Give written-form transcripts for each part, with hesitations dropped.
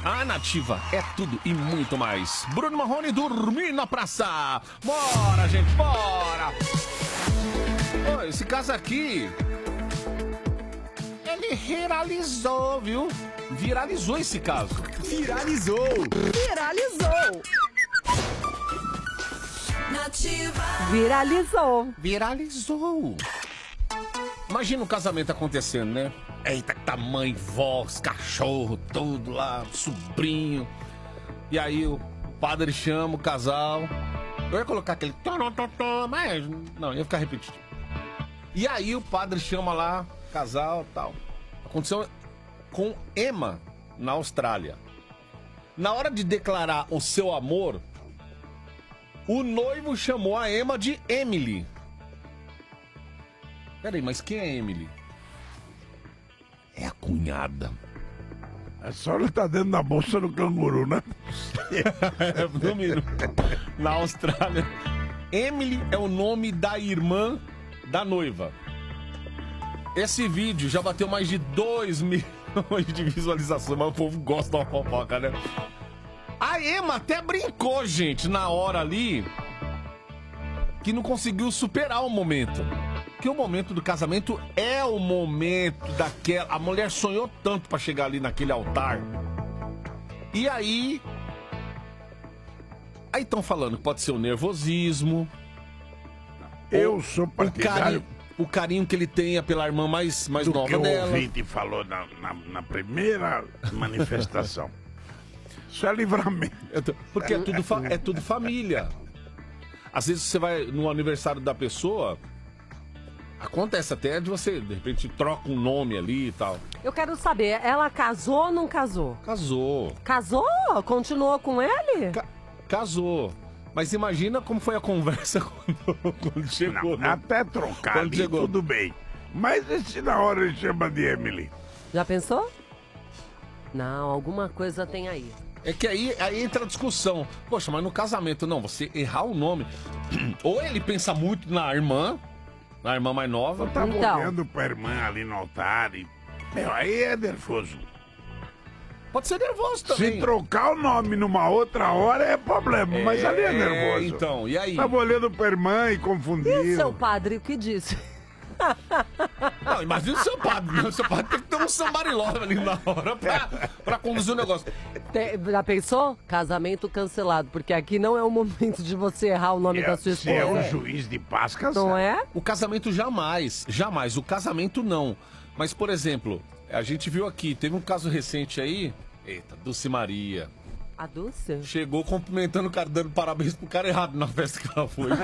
A Nativa é tudo e muito mais. Bruno Marrone, dormir na praça. Bora, gente, bora. Ô, esse caso aqui, ele viralizou, viu? Viralizou esse caso. Viralizou. Viralizou. Imagina o casamento acontecendo, né? Eita, tá mãe, vó, os cachorro, tudo lá, sobrinho. E aí o padre chama o casal. Eu ia colocar aquele... Mas não, ia ficar repetitivo. E aí o padre chama lá, casal e tal. Aconteceu com Emma, na Austrália. Na hora de declarar o seu amor, o noivo chamou a Emma de Emily. Peraí, mas quem é Emily? É a cunhada. A senhora tá dentro da bolsa do canguru, né? Na Austrália. Emily é o nome da irmã da noiva. Esse vídeo já bateu mais de 2 milhões de visualizações, mas o povo gosta da fofoca, né? A Emma até brincou, gente, na hora ali, que não conseguiu superar o momento. Porque o momento do casamento é o momento daquela... A mulher sonhou tanto pra chegar ali naquele altar. E aí... Aí estão falando que pode ser o nervosismo. Eu sou partidário... O carinho que ele tenha pela irmã mais nova que dela. o ouvinte falou na primeira manifestação. Isso é livramento. Porque é tudo família. Às vezes você vai no aniversário da pessoa, acontece até de você, de repente, troca um nome ali e tal. Eu quero saber, ela casou ou não casou? Casou. Casou? Continuou com ele? Casou. Mas imagina como foi a conversa quando chegou. Não, até trocar Quando ali, chegou. tudo bem. Mas e se na hora ele chama de Emily? Já pensou? Não, alguma coisa tem aí. É que aí entra a discussão. Poxa, mas no casamento, não, você errar o nome. Ou ele pensa muito na irmã mais nova. Eu tava Então. olhando pra irmã ali no altar e... Meu, aí é nervoso. Pode ser nervoso também. Se trocar o nome numa outra hora é problema, mas ali é nervoso. Então, e aí? Tava olhando pra irmã e confundiu. E seu padre, o que disse? Não, imagina o seu padre. O seu padre tem que ter um sambariló ali na hora pra conduzir o negócio. Já pensou? Casamento cancelado, porque aqui não é o momento de você errar o nome da sua Se é esposa. um juiz de paz casado. Não é? O casamento jamais. O casamento não. Mas, por exemplo, a gente viu aqui, teve um caso recente aí. Eita, Dulce Maria. A Dulce? Chegou cumprimentando o cara, dando parabéns pro cara errado na festa que ela foi.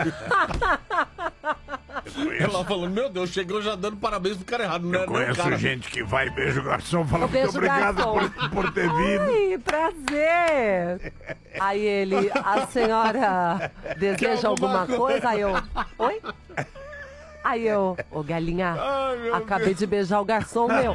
Ela falou, meu Deus, chegou já dando parabéns pro cara errado. Não Eu é, não, conheço cara. gente que vai e beija o garçom e fala muito Beijo, obrigado garçom. por ter vindo. Ai, prazer. Aí ele, a senhora deseja alguma coisa? Aí eu, oi? Aí eu, ô galinha, Ai, meu acabei Deus. de beijar o garçom meu.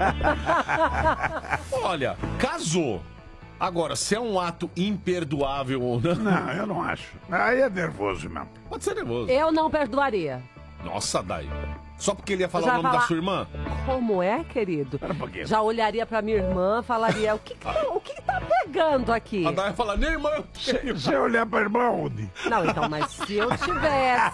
Olha, casou. Agora, se é um ato imperdoável ou não, Não, eu não acho. Aí é nervoso mesmo. pode ser nervoso. Eu não perdoaria. Nossa, Dai. Só porque ele ia falar Já o nome da falar- sua irmã? Como é, querido? Pera um pouquinho. Já olharia pra minha irmã, falaria, o que tá pegando aqui? A Dai ia falar, minha irmã. Você olhar pra irmã onde? Não, então, mas se eu tivesse